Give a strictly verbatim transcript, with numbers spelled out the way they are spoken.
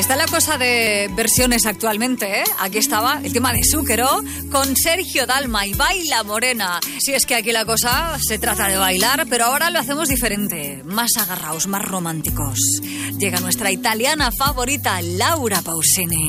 Está la cosa de versiones actualmente, ¿eh? Aquí estaba el tema de Zúquero con Sergio Dalma y Baila Morena. Si es que aquí la cosa se trata de bailar, pero ahora lo hacemos diferente, más agarraos, más románticos. Llega nuestra italiana favorita, Laura Pausini.